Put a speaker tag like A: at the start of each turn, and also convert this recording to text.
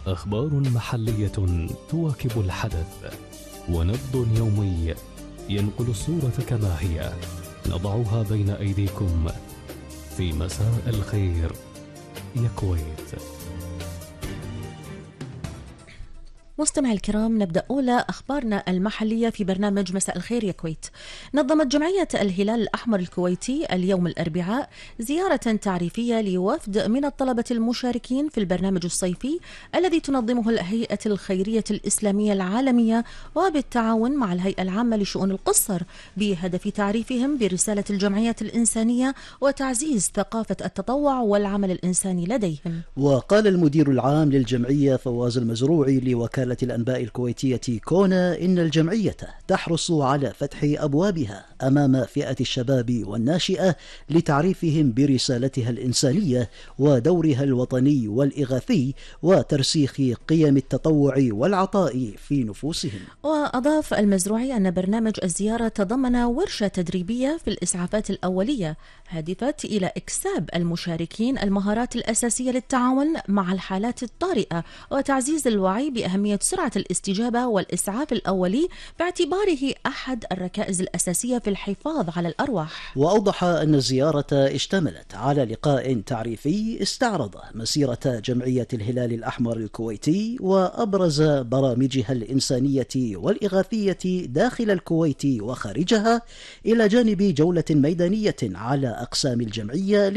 A: أخبار محلية تواكب الحدث، ونبض يومي ينقل الصورة كما هي، نضعها بين أيديكم في مساء الخير يا كويت.
B: مستمعي الكرام، نبدأ أولى أخبارنا المحلية في برنامج مساء الخير يا كويت. نظمت جمعية الهلال الأحمر الكويتي اليوم الأربعاء زيارة تعريفية لوفد من الطلبة المشاركين في البرنامج الصيفي الذي تنظمه الهيئة الخيرية الإسلامية العالمية وبالتعاون مع الهيئة العامة لشؤون القصر، بهدف تعريفهم برسالة الجمعية الإنسانية وتعزيز ثقافة التطوع والعمل الإنساني لديهم.
C: وقال المدير العام للجمعية فواز المزروعي لوكالة الأنباء الكويتية كونا إن الجمعية تحرص على فتح أبوابها أمام فئة الشباب والناشئة لتعريفهم برسالتها الإنسانية ودورها الوطني والإغاثي وترسيخ قيم التطوع والعطاء في نفوسهم.
B: وأضاف المزروعي أن برنامج الزيارة تضمن ورشة تدريبية في الإسعافات الأولية هادفت إلى إكساب المشاركين المهارات الأساسية للتعاون مع الحالات الطارئة وتعزيز الوعي بأهمية سرعة الاستجابة والإسعاف الأولي باعتباره أحد الركائز الأساسية في الحفاظ على الأرواح.
C: وأوضح أن الزيارة اشتملت على لقاء تعريفي استعرض مسيرة جمعية الهلال الأحمر الكويتي وأبرز برامجها الإنسانية والإغاثية داخل الكويت وخارجها، إلى جانب جولة ميدانية على أقسام الجمعية